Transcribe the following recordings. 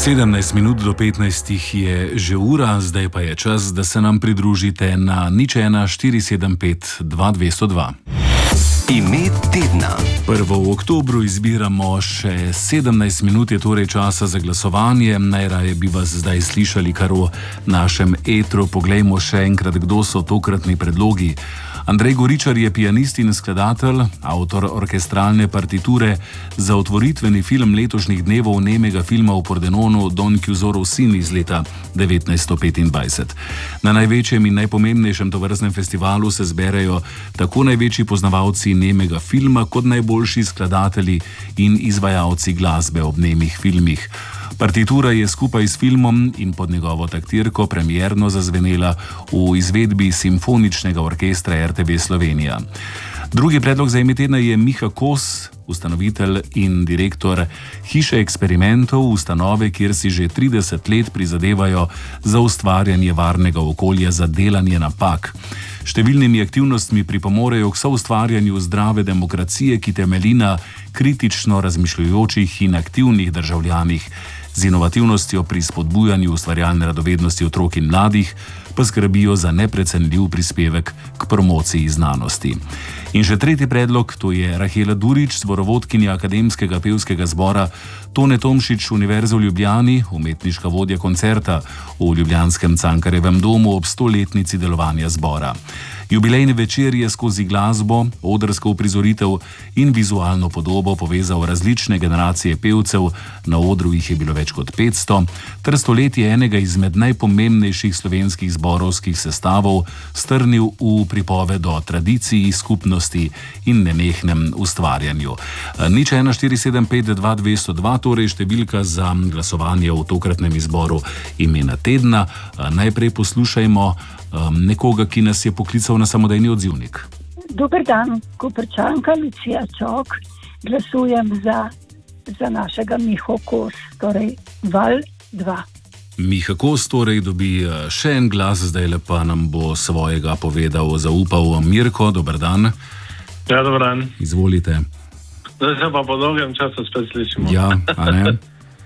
17 minut do 15 je že ura, zdaj pa je čas, da se nam pridružite na 01475 2202. Ime tedna. 1. v oktobru izbiramo še 17 minut, je torej časa za glasovanje. Najraje bi vas zdaj slišali kar v našem etru. Poglejmo še enkrat, kdo so tokratni predlogi. Andrej Goričar je pianist in skladatelj, avtor orkestralne partiture za otvoritveni film letošnjih dnevov nemega filma v Pordenonu Don Chiusoro Sin iz leta 1925. Na največjem in najpomembnejšem tovrstnem festivalu se zberejo tako največji poznavalci nemega filma kot najboljši skladatelji in izvajalci glasbe ob nemih filmih. Partitura je skupaj s filmom in pod njegovo taktirko premierno zazvenela v izvedbi Simfoničnega orkestra RTV Slovenija. Drugi predlog za ime tedna je Miha Kos, ustanovitelj in direktor Hiše eksperimentov, ustanove, kjer si že 30 let prizadevajo za ustvarjanje varnega okolja za delanje napak. Številnimi aktivnostmi pripomorejo k soustvarjanju zdrave demokracije, ki temelji na kritično razmišljujočih in aktivnih državljanih. Z inovativnostjo pri spodbujanju ustvarjalne radovednosti otrok in mladih pa skrbijo za neprecenljiv prispevek k promociji znanosti. In še tretji predlog, to je Rahela Durič, zborovodkinja Akademskega pevskega zbora Tone Tomšič Univerze v Ljubljani, umetniška vodja koncerta v ljubljanskem Cankarjevem domu ob 100-letnici delovanja zbora. Jubilejni večer je skozi glasbo, odrsko uprizoritev in vizualno podobo povezal različne generacije pevcev, na odru jih je bilo več kot 500, ter stoletje enega izmed najpomembnejših slovenskih zborovskih sestavov strnil v pripoved o tradiciji, skupnosti in nenehnem ustvarjanju. 01475 2202, torej številka za glasovanje v tokratnem izboru imena tedna. Najprej poslušajmo nekoga, ki nas je poklical na samodejni odzivnik. Dober dan, Koprčanka Lucija Čok. Glasujem za našega Miho Kos, torej Val 2. Miha Kos torej dobi še en glas, zdaj lepa nam bo svojega povedal, zaupal Mirko. Dober dan. Ja, dober dan. Izvolite. Zdaj se pa po dolgem času spet slišimo. Ja, a ne?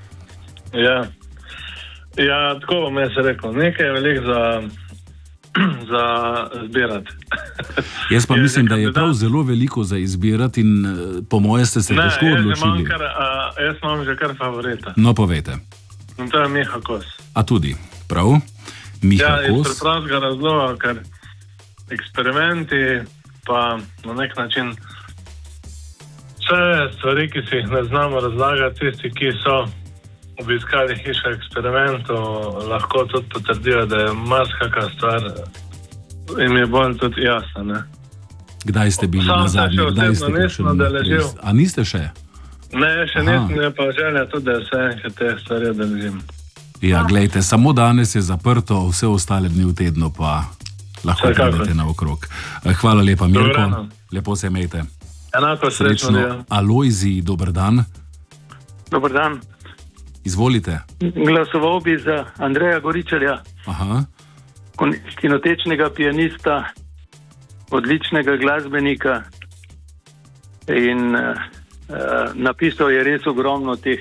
Ja, tako bom jaz rekel. Nekaj je veliko za zbirati. Jaz pa mislim, da je prav zelo veliko za izbirati in po moje ste se težko odločili. Jaz imam že kar favorita. No, povejte. In to je Miha Kos. A tudi, prav? Miha Kos. Iz preprostega razloga, ker eksperimenti pa na nek način vse stvari, ki si jih ne znamo razlagati, tisti, ki so obiskali hišo eksperimentov, lahko tudi potrdijo, da je marsikaka stvar in mi je bolj tudi jasno, ne. Kdaj ste bili na zadnji? Kdaj ste prišli? A niste še? Ne, še nisem, je pa želja tudi, da se enkrat te stvari odeležim. Ja, glejte, samo danes je zaprto, vse ostale dni v tednu pa lahko pridete naokrog. Hvala lepa, Mirko. Lepo se imejte. Enako srečno. Alojzij, dober dan. Dober dan. Izvolite. Glasoval bi za Andreja Goričarja, kinotečnega pianista, odličnega glasbenika in napisal je res ogromno teh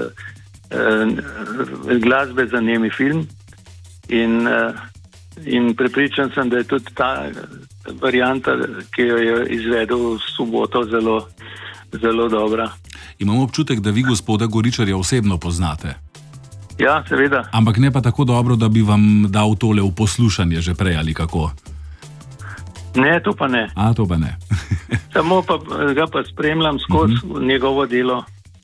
glasbe za nemi film in prepričan sem, da je tudi ta varianta, ki jo je izvedel v soboto, zelo, zelo dobra. Imam občutek, da vi gospoda Goričarja osebno poznate. Ja, seveda. Ampak ne pa tako dobro, da bi vam dal tole v poslušanje že prej ali kako? Ne, to pa ne. A, to pa ne. Samo pa ga pa spremljam skozi njegovo delo,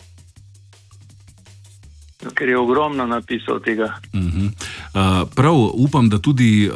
ker je ogromno napisal tega. Prav, upam, da tudi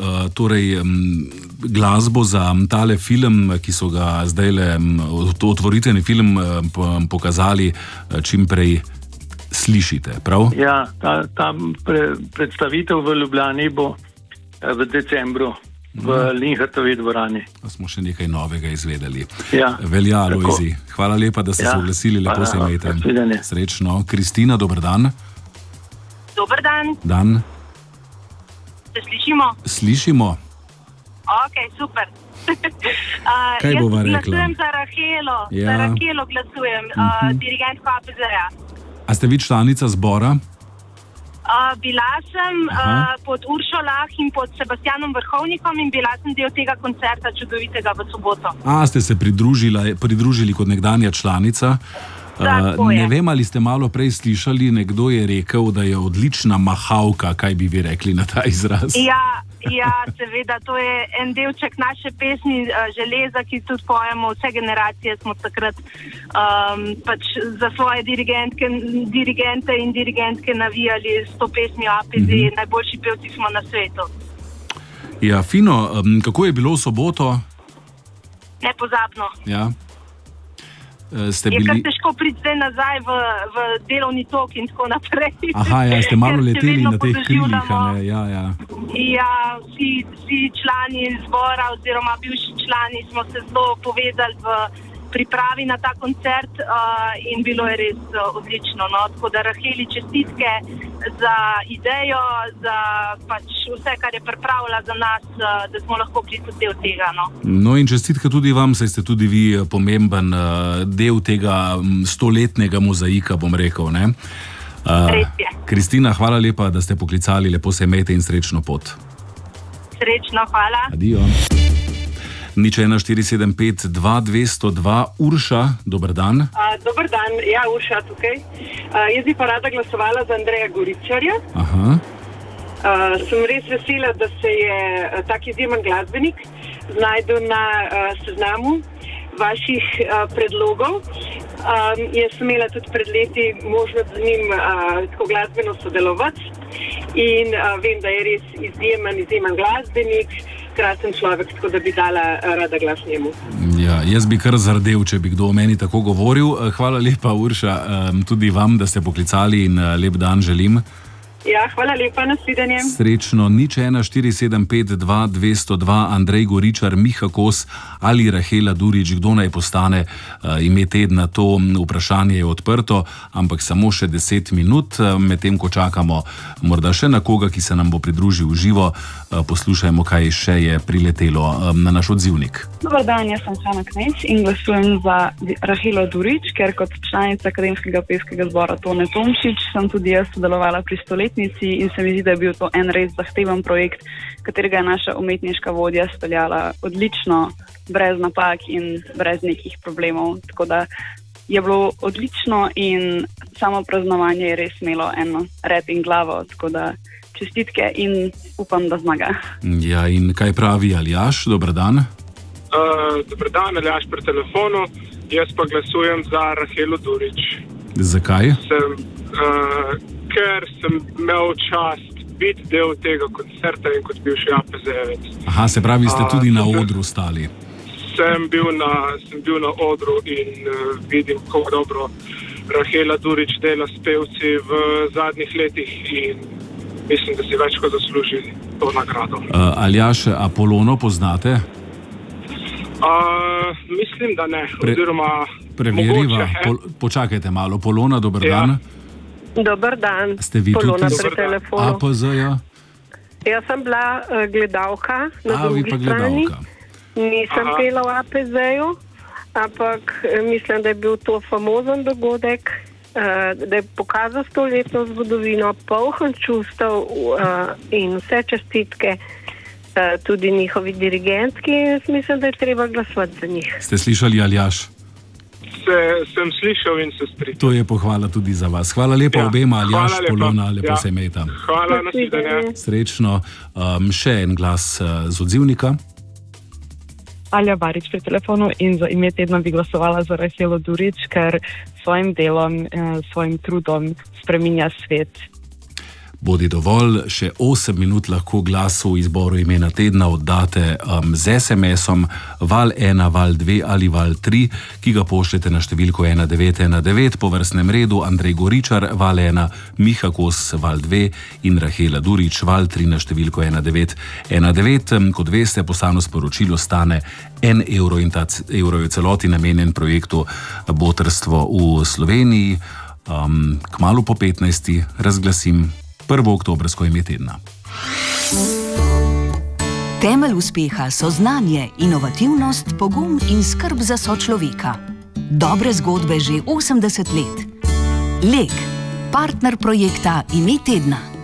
glasbo za tale film, ki so ga zdajle, otvoritveni film pokazali, čim prej slišite, prav? Ja, ta predstavitev v Ljubljani bo v decembru v Linhartovi dvorani. Smo še nekaj novega izvedeli. Ja, velja, Alojzij. Hvala lepa, da ste se oglasili, lepo se imejte. Srečno. Kristina, dober dan. Dober dan. Dan. Se slišimo? Slišimo. Ok, super. Kaj bova rekla? Jaz glasujem za Rahelo. Ja. Za Rahelo glasujem, dirigent HPZ-ja. A ste vi članica zbora? Bila sem pod Uršo Lah in pod Sebastianom Vrhovnikom in bila sem del tega koncerta čudovitega v soboto. Ste se pridružili kot nekdanja članica. Ne vem, ali ste malo prej slišali, nekdo je rekel, da je odlična mahavka, kaj bi vi rekli na ta izraz? Ja, seveda, to je en delček naše pesmi Železa, ki tudi pojemo, vse generacije smo takrat pač za svoje dirigente in dirigentke navijali s to pesmijo APZ, najboljši pevci smo na svetu. Ja, fino. Kako je bilo v soboto? Nepozabno. Ja. Je kar težko priti zdaj nazaj v delovni tok in tako naprej. Ste malo leteli na teh krilih. Ja, vsi člani zbora oziroma bivši člani smo se zelo povezali v pripravi na ta koncert in bilo je res odlično. Tako da Raheli čestitke za idejo, za pač vse, kar je pripravila za nas, da smo lahko bili tudi del tega. No in čestitke tudi vam, saj ste tudi vi pomemben del tega stoletnega mozaika, bom rekel. Ne? Res je. Kristina, hvala lepa, da ste poklicali, lepo se imejte in srečno pot. Srečno, hvala. Adijo. 01475 2202. Urša, dober dan. Dober dan, ja, Urša tukaj. Jaz bi pa rada glasovala za Andreja Goričarja. Sem res vesela, da se je tak izjemen glasbenik znajdel na seznamu vaših predlogov. Jaz sem imela tudi pred leti možnost z njim tako glasbeno sodelovati in vem, da je res izjemen glasbenik, krasen človek, tako da bi dala rada glas njemu. Ja, jaz bi kar zardel, če bi kdo o meni tako govoril. Hvala lepa, Urša, tudi vam, da ste poklicali in lep dan želim. Ja, hvala lepa, nasvidenje. Srečno. 01475 2202. Andrej Goričar, Miha Kos ali Rahela Durič, kdo naj postane ime tedna, to vprašanje je odprto, ampak samo še 10 minut, medtem ko čakamo morda še na koga, ki se nam bo pridružil v živo. Poslušajmo, kaj še je priletelo na naš odzivnik. Dobar dan, jaz sem Hanna Knez in glasujem za Rahelo Durič, ker kot članica Akademskega pevskega zbora Tone Tomšič sem tudi jaz sodelovala pri stoletnici in se mi zdi, da je bil to en res zahteven projekt, katerega je naša umetniška vodja speljala odlično, brez napak in brez nekih problemov. Tako da je bilo odlično in samo praznovanje je res imelo eno rep in glavo, tako da čestitke in upam, da zmaga. Ja, in kaj pravi Aljaš? Dobar dan. Dobar dan, Aljaš pri telefonu. Jaz pa glasujem za Rahelo Durič. Zakaj? Ker sem imel čast biti del tega koncerta in kot bivši APZ-jevec. Se pravi, ste tudi na odru stali? Sem bil na odru in vidim, kako dobro Rahela Durič dela s pevci v zadnjih letih in mislim, da si več kot zasluži to nagrado. Aljaš, Apolono poznate? Mislim, da ne. Oziroma, preveriva. Počakajte malo. Polona, dober dan. Dober dan. Ste vi Polona tudi pri telefonu. APZ-ja? Jaz sem bila gledalka na drugi strani. Nisem pela v APZ-ju, ampak mislim, da je bil to famozen dogodek, da je pokazal stoletno zgodovino, poln čustev in vse čestitke tudi njihovi dirigentki. Mislim, da je treba glasovati za njih. Ste slišali, Aljaš? Sem slišal in se strinjam. To je pohvala tudi za vas. Hvala lepa obema, Aljaš, Polona, lepo se imejte. Hvala, nasvidenje. Srečno. Še en glas z odzivnika. Alja Barič pri telefonu in za ime tedna bi glasovala za Rahelo Durič, ker svojim delom, svojim trudom spreminja svet. Bodi dovolj, še 8 minut lahko glas v izboru imena tedna oddate z SMS-om val 1, val 2 ali val 3, ki ga pošljete na številko 1919 po vrstnem redu. Andrej Goričar, val 1, Miha Kos, val 2 in Rahela Durič, val 3 na številko 1919. Kot veste, poslano sporočilo stane 1 evro in ta evro je celoti namenjen projektu Botrstvo v Sloveniji. Kmalu po 15. razglasim 1. oktobrsko ime tedna. Temelj uspeha so znanje, inovativnost, pogum in skrb za sočloveka. Dobre zgodbe že 80 let. Lek, partner projekta ime tedna.